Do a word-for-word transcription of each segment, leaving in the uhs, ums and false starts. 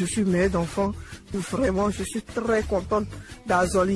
je suis mère d'enfants. Vraiment, je suis très contente d'Azoli.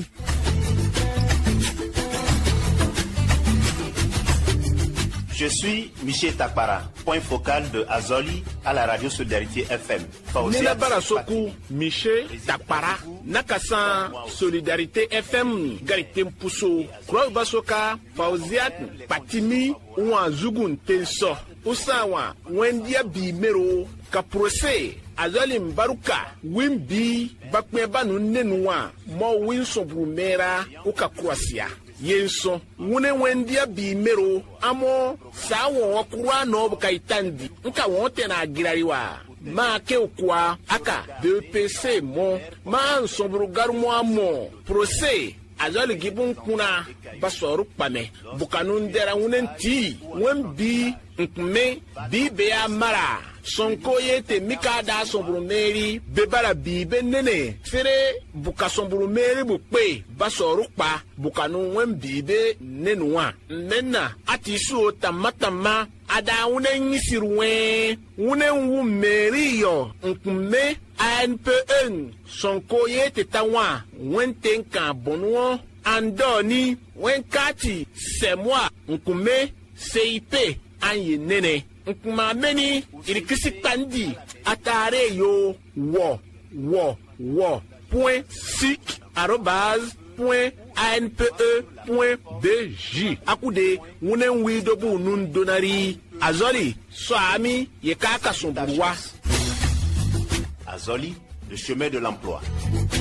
Je suis Michel Takpara, point focal de Azoli à la radio Solidarité F M. Nina Barasoku, Michel Takpara, Nakasan Solidarité F M, Garitem Pousso, Kroy Basoka, Fauziat, Patimi, Ouan Zugun Tenso, Usawa, Wendia Bimero, Kaprose, Azoli Mbaruka, Wimbi, Bakmeba Nunenwa, Mo Wilson Brumera, Uka Kroasia. Yenso wune wendia bi mero amo sawo wakura no kaitandi nka wote na agirariwa ma ke okwa aka D P C mo ma nsobru garumo amo procès azali gibun kuna basoru pame bukanun dera wunen ti wembi nkme bi be amara sonko yete mikada somburu meri bebara bi benene fere buka somburu meri bukpe basoru pa bukanu wembi be nenwa nena atisu tamatama ada wunen yisirwe wunen wu meri yo nkme A N P N sonko yete tawa wenten kan bonwo andoni wenkati semwa nkume C I P anye nene nkuma meni irikisi pandi atare yo wo wo wo point sic arobase point A N P E point D J akude wunen widobu nun donari azoli so ami yekaka somburwa Azoli, le chemin de l'emploi.